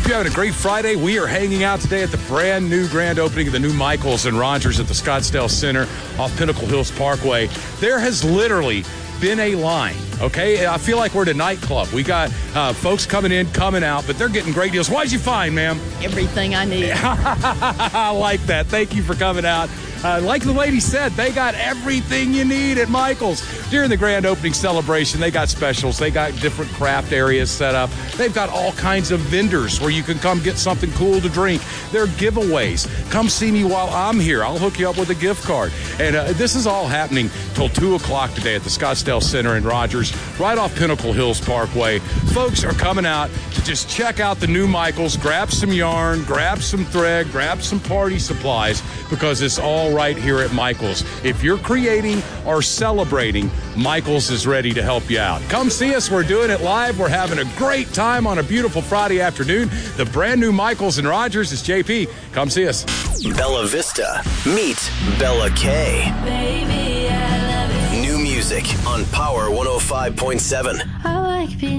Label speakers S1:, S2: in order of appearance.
S1: Hope you're having a great Friday. We are hanging out today at the brand new grand opening of the new Michaels and Rogers at the Scottsdale Center off Pinnacle Hills Parkway. There has literally been a line, okay? I feel like we're at a nightclub. We got folks coming in, coming out, but they're getting great deals. What'd you find, ma'am?
S2: Everything I need.
S1: I like that. Thank you for coming out. Like the lady said, they got everything you need at Michael's. During the grand opening celebration, they got specials. They got different craft areas set up. They've got all kinds of vendors where you can come get something cool to drink. There are giveaways. Come see me while I'm here. I'll hook you up with a gift card. And this is all happening till 2 o'clock today at the Scottsdale Center in Rogers, right off Pinnacle Hills Parkway. Folks are coming out to just check out the new Michael's, grab some yarn, grab some thread, grab some party supplies, because it's all right here at Michael's. If you're creating or celebrating, Michael's is ready to help you out. Come see us. We're doing it live. We're having a great time on a beautiful Friday afternoon. The brand new Michael's and Rogers is JP. Come see us.
S3: Bella Vista. Meet Bella K.
S4: Baby, I love it.
S3: New music on Power 105.7.
S4: I like being